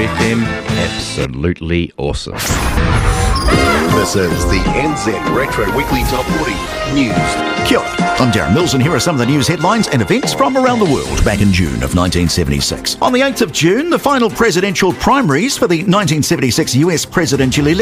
FM, absolutely awesome. This is the NZ Retro Weekly Top 40 News. Kia ora, I'm Darren Mills, and here are some of the news headlines and events from around the world back in June of 1976. On the 8th of June, the final presidential primaries for the 1976 US presidential election